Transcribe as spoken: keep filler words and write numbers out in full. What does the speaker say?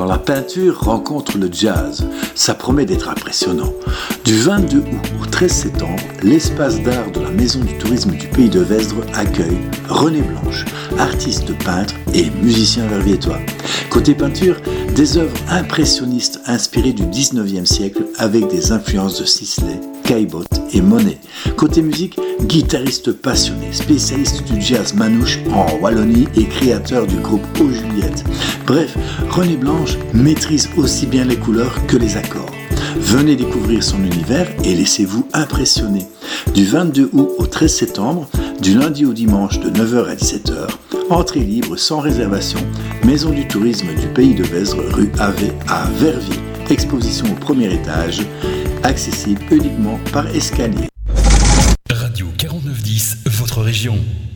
Quand la peinture rencontre le jazz, ça promet d'être impressionnant. Du vingt-deux août au treize septembre, l'espace d'art de la Maison du tourisme du Pays de Vesdre accueille René Blanche, artiste peintre et musicien verviétois. Côté peinture, des œuvres impressionnistes inspirées du dix-neuvième siècle avec des influences de Sisley, Caillebotte et Monet. Côté musique, guitariste passionné, spécialiste du jazz manouche en Wallonie et créateur du groupe Aux Juliettes. Bref, René Blanche maîtrise aussi bien les couleurs que les accords. Venez découvrir son univers et laissez-vous impressionner. Du vingt-deux août au treize septembre, du lundi au dimanche de neuf heures à dix-sept heures, entrée libre sans réservation, Maison du tourisme du Pays de Vesdre, rue Havet à Verviers. Exposition au premier étage, accessible uniquement par escalier. Radio quarante-neuf dix, votre région.